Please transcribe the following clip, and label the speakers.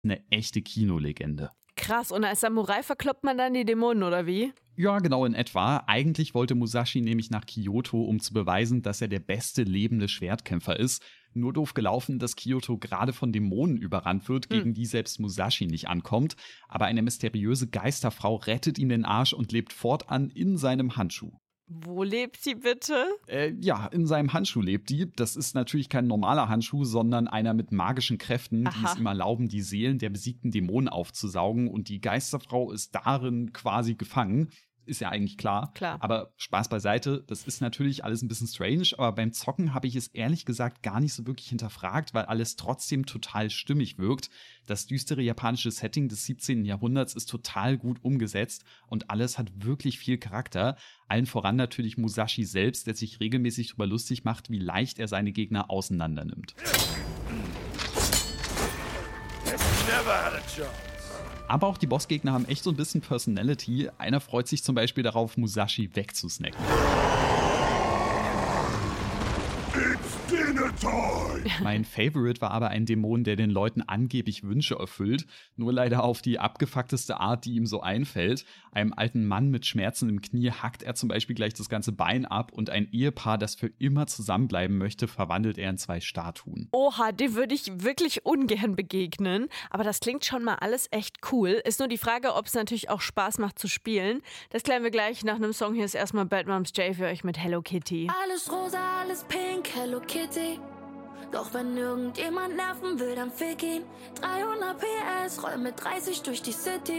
Speaker 1: eine echte Kinolegende.
Speaker 2: Krass, und als Samurai verkloppt man dann die Dämonen, oder wie?
Speaker 1: Ja, genau in etwa. Eigentlich wollte Musashi nämlich nach Kyoto, um zu beweisen, dass er der beste lebende Schwertkämpfer ist. Nur doof gelaufen, dass Kyoto gerade von Dämonen überrannt wird, gegen die selbst Musashi nicht ankommt. Aber eine mysteriöse Geisterfrau rettet ihm den Arsch und lebt fortan in seinem Handschuh.
Speaker 2: Wo lebt sie bitte?
Speaker 1: Ja, in seinem Handschuh lebt die. Das ist natürlich kein normaler Handschuh, sondern einer mit magischen Kräften, die es ihm erlauben, die Seelen der besiegten Dämonen aufzusaugen. Und die Geisterfrau ist darin quasi gefangen. Ist ja eigentlich klar. Aber Spaß beiseite, das ist natürlich alles ein bisschen strange, aber beim Zocken habe ich es ehrlich gesagt gar nicht so wirklich hinterfragt, weil alles trotzdem total stimmig wirkt. Das düstere japanische Setting des 17. Jahrhunderts ist total gut umgesetzt und alles hat wirklich viel Charakter. Allen voran natürlich Musashi selbst, der sich regelmäßig darüber lustig macht, wie leicht er seine Gegner auseinander nimmt. Aber auch die Bossgegner haben echt so ein bisschen Personality. Einer freut sich zum Beispiel darauf, Musashi wegzusnacken. Mein Favorite war aber ein Dämon, der den Leuten angeblich Wünsche erfüllt, nur leider auf die abgefuckteste Art, die ihm so einfällt. Einem alten Mann mit Schmerzen im Knie hackt er zum Beispiel gleich das ganze Bein ab und ein Ehepaar, das für immer zusammenbleiben möchte, verwandelt er in 2 Statuen.
Speaker 2: Oha, dem würde ich wirklich ungern begegnen, aber das klingt schon mal alles echt cool. Ist nur die Frage, ob es natürlich auch Spaß macht zu spielen. Das klären wir gleich nach einem Song. Hier ist erstmal Bad Moms J für euch mit Hello Kitty.
Speaker 3: Alles rosa, alles pink, Hello Kitty. Doch wenn irgendjemand nerven will, dann fick ihn. 300 PS, roll mit 30 durch die City.